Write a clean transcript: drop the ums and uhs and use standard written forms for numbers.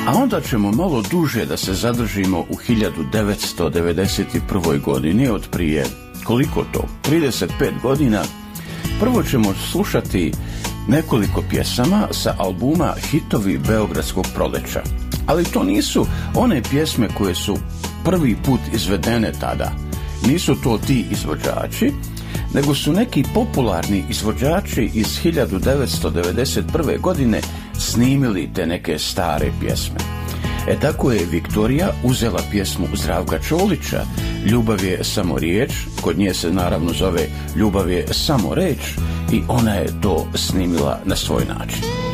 A onda ćemo malo duže da se zadržimo u 1991. godini, od prije, koliko to, 35 godina. Prvo ćemo slušati nekoliko pjesama sa albuma Hitovi Beogradskog proleća. Ali to nisu one pjesme koje su prvi put izvedene tada. Nisu to ti izvođači, nego su neki popularni izvođači iz 1991. godine snimili te neke stare pjesme. Tako je Viktorija uzela pjesmu Zdravka Čolića, Ljubav je samo riječ, kod nje se naravno zove Ljubav je samo reč, i ona je to snimila na svoj način.